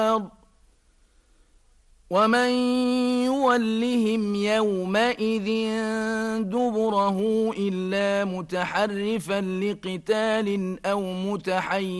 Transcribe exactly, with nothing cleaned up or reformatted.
ومن يولهم يومئذ دبره إلا متحرفا لقتال أو متحيزا